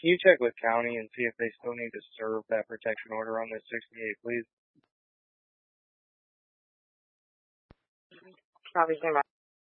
Can you check with county and see if they still need to serve that protection order on this 68, please? Probably